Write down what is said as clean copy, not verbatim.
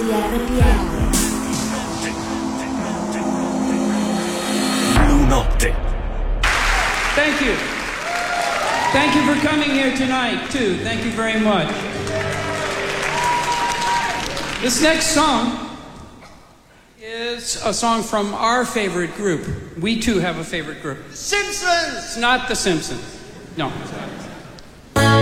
RPL. Notte. Thank you. Thank you for coming here tonight, too. Thank you very much. This next song is a song from our favorite group. We, too, have a favorite group. Simpsons! It's not The Simpsons. No, it's not.